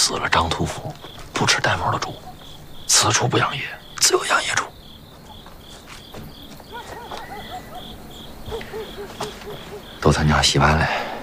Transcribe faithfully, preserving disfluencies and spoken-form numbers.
死了张屠夫，不吃带毛的猪，此处不养野，自有养野处。都咱家洗完了。